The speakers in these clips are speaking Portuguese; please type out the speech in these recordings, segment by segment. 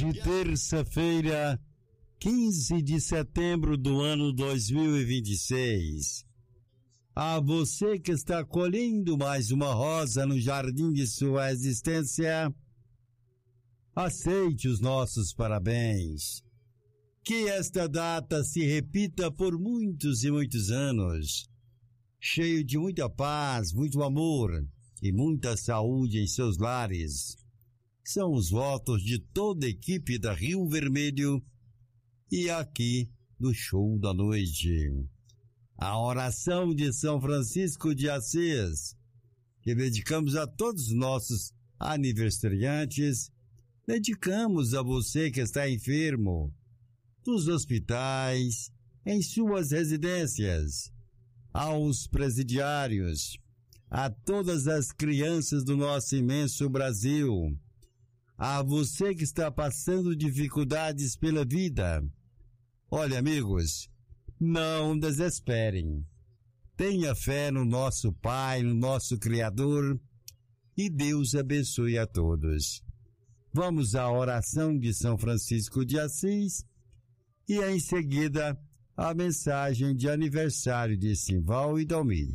Hoje, terça-feira, 15 de setembro do ano 2026. A você que está colhendo mais uma rosa no jardim de sua existência, aceite os nossos parabéns. Que esta data se repita por muitos e muitos anos, cheio de muita paz, muito amor e muita saúde em seus lares. São os votos de toda a equipe da Rio Vermelho e aqui do Show da Noite. A oração de São Francisco de Assis, que dedicamos a todos os nossos aniversariantes, dedicamos a você que está enfermo, nos hospitais, em suas residências, aos presidiários, a todas as crianças do nosso imenso Brasil, a você que está passando dificuldades pela vida. Olha, amigos, não desesperem. Tenha fé no nosso Pai, no nosso Criador, e Deus abençoe a todos. Vamos à oração de São Francisco de Assis e em seguida a mensagem de aniversário de Simval e Dalmir.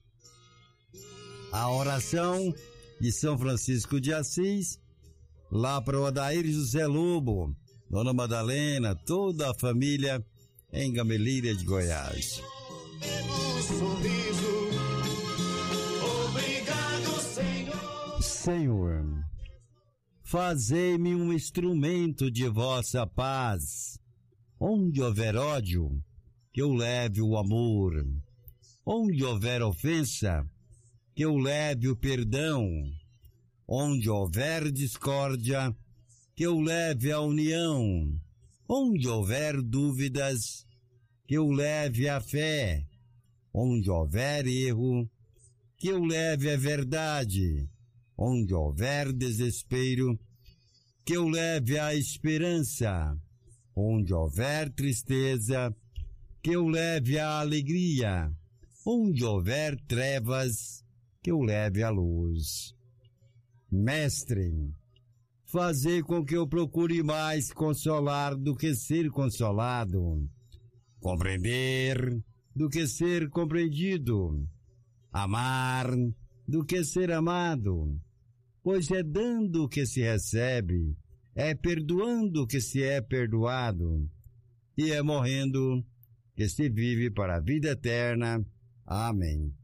A oração de São Francisco de Assis, lá para o Adair José Lobo, Dona Madalena, toda a família em Gameleira de Goiás. Obrigado, Senhor. Senhor, fazei-me um instrumento de vossa paz. Onde houver ódio, que eu leve o amor. Onde houver ofensa, que eu leve o perdão. Onde houver discórdia, que eu leve a união. Onde houver dúvidas, que eu leve a fé. Onde houver erro, que eu leve a verdade. Onde houver desespero, que eu leve a esperança. Onde houver tristeza, que eu leve a alegria. Onde houver trevas, que eu leve a luz. Mestre, fazei com que eu procure mais consolar do que ser consolado, compreender do que ser compreendido, amar do que ser amado, pois é dando que se recebe, é perdoando que se é perdoado, e é morrendo que se vive para a vida eterna. Amém.